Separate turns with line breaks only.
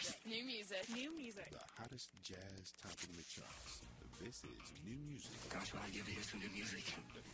New music.
New music.
The hottest jazz topping the charts. This is new music.
Gosh, what I give you some new music.
The